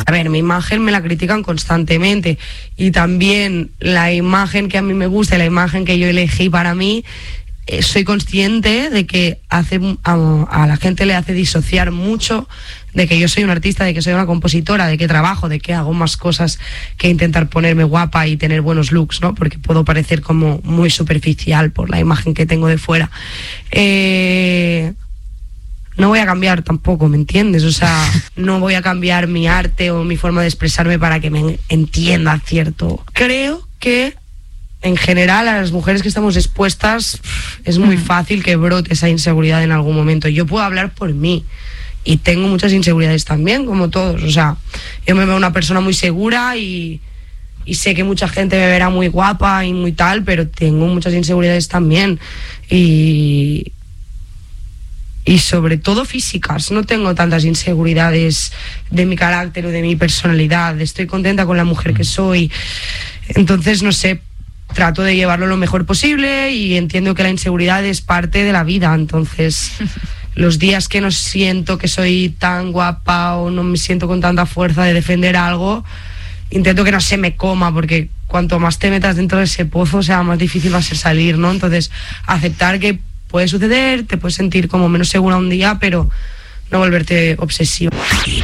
A ver, mi imagen me la critican constantemente y también la imagen que a mí me gusta, la imagen que yo elegí para mí, soy consciente de que a la gente le hace disociar mucho de que yo soy una artista, de que soy una compositora, de que trabajo, de que hago más cosas que intentar ponerme guapa y tener buenos looks, ¿no? Porque puedo parecer como muy superficial por la imagen que tengo de fuera. No voy a cambiar tampoco, ¿me entiendes? O sea, no voy a cambiar mi arte o mi forma de expresarme para que me entienda, ¿cierto? Creo que en general a las mujeres que estamos expuestas es muy fácil que brote esa inseguridad en algún momento. Yo puedo hablar por mí y tengo muchas inseguridades también, como todos. O sea, yo me veo una persona muy segura y sé que mucha gente me verá muy guapa y muy tal, pero tengo muchas inseguridades también y sobre todo físicas. No tengo tantas inseguridades de mi carácter o de mi personalidad. Estoy contenta con la mujer que soy. Entonces, no sé, trato de llevarlo lo mejor posible y entiendo que la inseguridad es parte de la vida. Entonces, los días que no siento que soy tan guapa o no me siento con tanta fuerza de defender algo, intento que no se me coma, porque cuanto más te metas dentro de ese pozo, o sea, más difícil va a ser salir, ¿no? Entonces, aceptar que puede suceder, te puedes sentir como menos segura un día, pero no volverte obsesiva.